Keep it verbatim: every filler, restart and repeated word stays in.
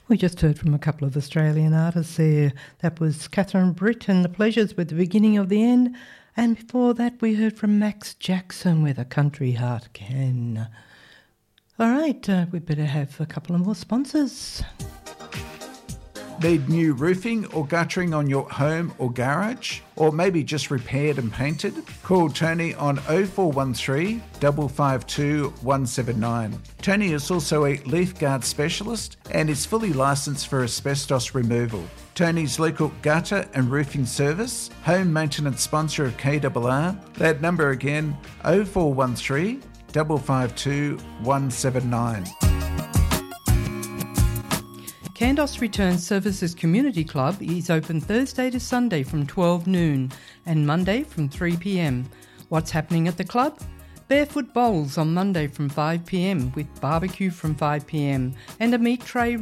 We just heard from a couple of Australian artists there. That was Catherine Britt and The Pleasures with The Beginning of the End. And before that we heard from Max Jackson with A Country Heart Can. All right, uh, we better have a couple of more sponsors. Need new roofing or guttering on your home or garage? Or maybe just repaired and painted? Call Tony on oh four one three, five five two, one seven nine. Tony is also a leaf guard specialist and is fully licensed for asbestos removal. Tony's local gutter and roofing service, home maintenance sponsor of K R R. That number again, oh four one three, five five two, one seven nine. Kandos Return Services Community Club is open Thursday to Sunday from twelve noon and Monday from three p m. What's happening at the club? Barefoot Bowls on Monday from five p m with barbecue from five p m and a meat tray